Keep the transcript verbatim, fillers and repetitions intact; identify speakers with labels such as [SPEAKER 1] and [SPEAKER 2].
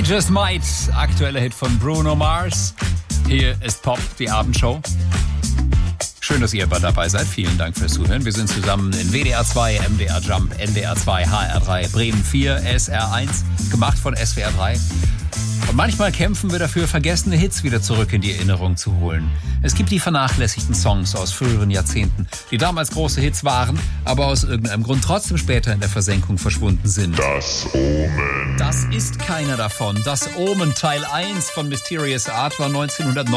[SPEAKER 1] Just Might, aktueller Hit von Bruno Mars. Hier ist Pop, die Abendshow. Schön, dass ihr dabei seid. Vielen Dank fürs Zuhören. Wir sind zusammen in W D R zwei, M D R Jump, N D R zwei, H R drei, Bremen vier, S R eins, gemacht von S W R drei. Und manchmal kämpfen wir dafür, vergessene Hits wieder zurück in die Erinnerung zu holen. Es gibt die vernachlässigten Songs aus früheren Jahrzehnten, die damals große Hits waren, aber aus irgendeinem Grund trotzdem später in der Versenkung verschwunden sind.
[SPEAKER 2] Das Omen.
[SPEAKER 1] Das ist keiner davon. Das Omen Teil eins von Mysterious Art war neunzehnhundertneunundneunzig